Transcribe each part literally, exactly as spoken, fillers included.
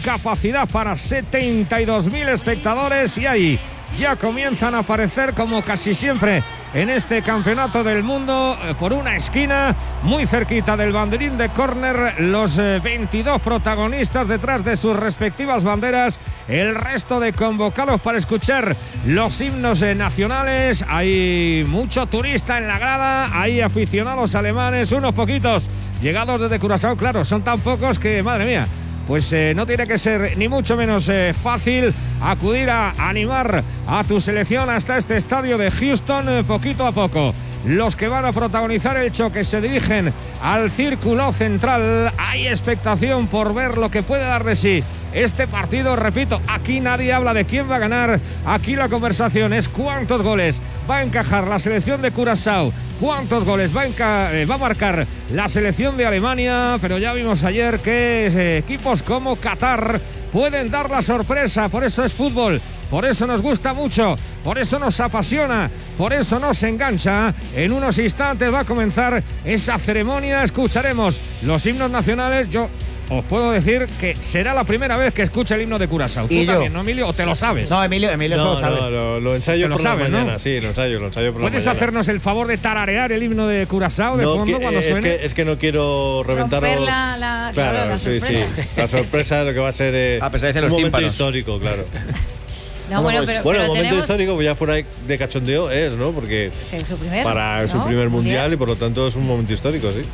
capacidad para setenta y dos mil espectadores y ahí ya comienzan a aparecer, como casi siempre en este campeonato del mundo, por una esquina muy cerquita del banderín de córner, los veintidós protagonistas detrás de sus respectivas banderas, el resto de convocados para escuchar los himnos nacionales. Hay mucho turista en la grada, hay aficionados alemanes, unos poquitos llegados desde Curazao, claro, son tan pocos que, madre mía, pues eh, no tiene que ser ni mucho menos eh, fácil acudir a animar a tu selección hasta este estadio de Houston, eh, poquito a poco. Los que van a protagonizar el choque se dirigen al círculo central. Hay expectación por ver lo que puede dar de sí este partido. Repito, aquí nadie habla de quién va a ganar. Aquí la conversación es cuántos goles va a encajar la selección de Curazao, cuántos goles va a, enca- eh, va a marcar la selección de Alemania. Pero ya vimos ayer que eh, equipos como Qatar pueden dar la sorpresa. Por eso es fútbol, por eso nos gusta mucho, por eso nos apasiona, por eso nos engancha. En unos instantes va a comenzar esa ceremonia, escucharemos los himnos nacionales. Yo os puedo decir que será la primera vez que escuche el himno de Curazao. ¿Y ¿Tú yo? también, no, Emilio? ¿O te lo sabes? No, Emilio, Emilio no, eso lo sabe. No, lo, lo ensayo lo por sabes, la mañana, ¿no? sí, lo ensayo, lo ensayo por la mañana. ¿Puedes hacernos el favor de tararear el himno de Curazao de no, fondo que, cuando es suene? Que, es que no quiero reventaros. Romper la, la, claro, claro, la sí, sorpresa. sí. La sorpresa es lo que va a ser eh, Ah, pensaba decir un los momento tímpanos. histórico, claro. No, bueno, pues, pero, bueno, pero momento tenemos, histórico, pues ya fuera de cachondeo es, ¿no? Porque sí, su primer, para ¿no? su primer mundial y por lo tanto es un momento histórico, sí.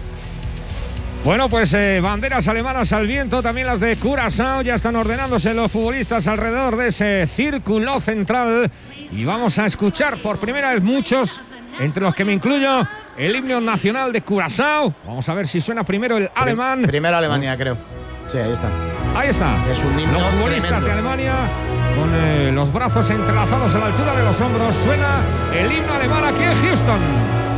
Bueno, pues eh, banderas alemanas al viento, también las de Curazao. Ya están ordenándose los futbolistas alrededor de ese círculo central. Y vamos a escuchar por primera vez muchos, entre los que me incluyo, el himno nacional de Curazao. Vamos a ver si suena primero el alemán. Primero Alemania, creo. Sí, ahí está. Ahí está. Es un himno los futbolistas tremendo. de Alemania con eh, los brazos entrelazados a la altura de los hombros. Suena el himno alemán aquí en Houston.